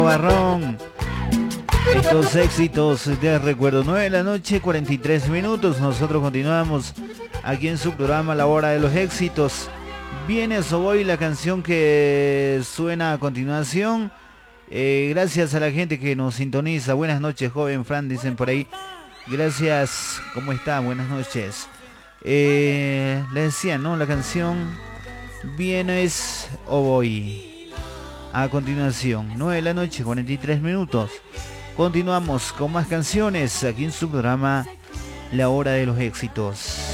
Barrón. Estos éxitos de recuerdo. 9 de la noche, 43 minutos. Nosotros continuamos aquí en su programa La Hora de los Éxitos. Viene Soboy, la canción que suena a continuación. Gracias a la gente que nos sintoniza. Buenas noches, joven Fran, dicen por ahí. Gracias. ¿Cómo está? Buenas noches. Le decía, ¿no? La canción Vienes o voy. A continuación, 9 de la noche, 43 minutos. Continuamos con más canciones aquí en su programa La Hora de los Éxitos.